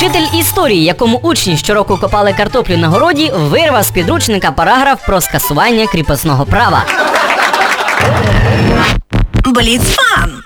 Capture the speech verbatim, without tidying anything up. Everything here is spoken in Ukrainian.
Вчитель історії, якому учні щороку копали картоплю на городі, вирвав з підручника параграф про скасування кріпосного права. Бліцфан.